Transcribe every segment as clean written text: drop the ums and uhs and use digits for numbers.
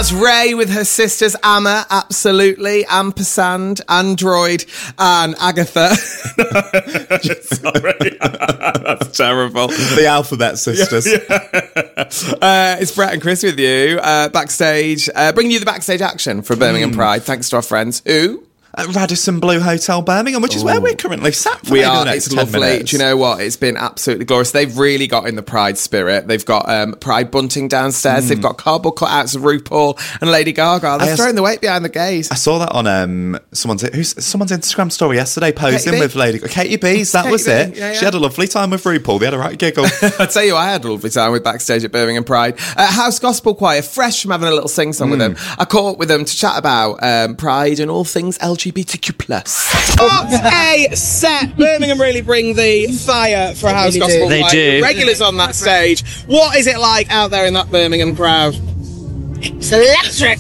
That's Ray with her sisters Amma, absolutely, Ampersand, Android, and Agatha. Sorry, that's terrible. The Alphabet Sisters. It's Brett and Chris with you, backstage, bringing you the backstage action for Birmingham Pride, thanks to our friends who... At Radisson Blu Hotel Birmingham, which is where we're currently sat for we the are. next It's 10 lovely. minutes. Do you know what? It's been absolutely glorious. They've really got in the Pride spirit. They've got Pride bunting downstairs. They've got cardboard cutouts of RuPaul and Lady Gaga. They're throwing the weight behind the gays. I saw that on someone's Instagram story yesterday, posing with Lady Katie B's. That was it. Yeah. She had a lovely time with RuPaul. They had a right giggle. I tell you, I had a lovely time with backstage at Birmingham Pride. House Gospel Choir, fresh from having a little sing-song with them. I caught up with them to chat about Pride and all things LGBTQ+. What a set! Birmingham really bring the fire for House Gospel Choir. They do. Regulars on that stage. What is it like out there in that Birmingham crowd? It's electric.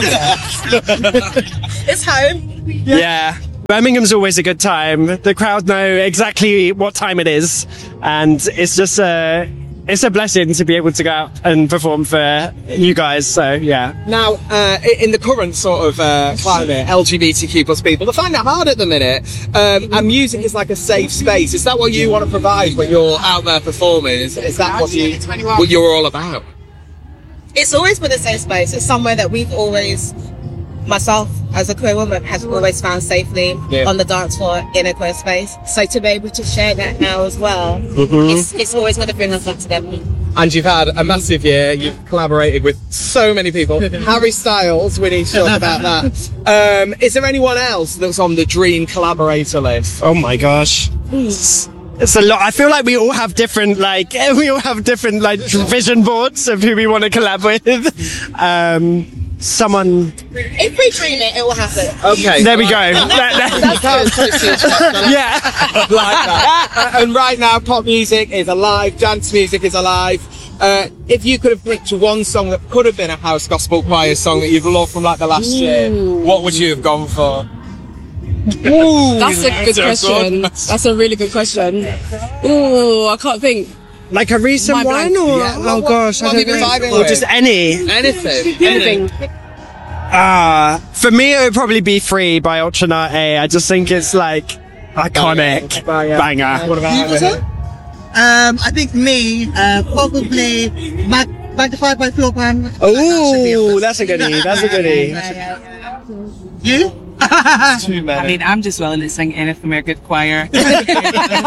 It's home. Yeah. Birmingham's always a good time. The crowd know exactly what time it is, and it's just it's a blessing to be able to go out and perform for you guys. So yeah. Now, in the current sort of climate, LGBTQ plus people, they find it hard at the minute. And music is like a safe space. Is that what you want to provide when you're out there performing? Is that what you're all about? It's always been a safe space. It's somewhere that we've always, myself as a queer woman, has always found safely on the dance floor in a queer space. So to be able to share that now as well, it's always going to bring us back together. And you've had a massive year. You've collaborated with so many people. Harry Styles, we need to talk about that. Is there anyone else that's on the dream collaborator list? Oh my gosh. It's a lot. I feel like we all have different vision boards of who we want to collab with. Someone. If we dream it, it will happen. Okay. There we go. That's Yeah. Like that. And right now, pop music is alive, dance music is alive. If you could have picked one song that could have been a House Gospel Choir song that you've loved from like the last year, what would you have gone for? Ooh, that's a good question. That's a really good question. Ooh, I can't think. Like a recent one, or oh gosh, I don't know. Or just anything. For me, it would probably be "Free" by Ultranate. I just think it's like iconic banger. What about you? I think me, probably Magnify by Phil Pan. Oh, that's a goodie. That's a goodie. You? Too many. I mean, I'm just willing to sing anything from a good choir. Tell me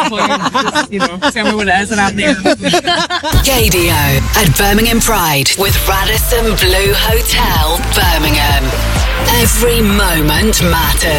what it is and I'm there. Gaydio at Birmingham Pride with Radisson Blu Hotel Birmingham. Every moment matters.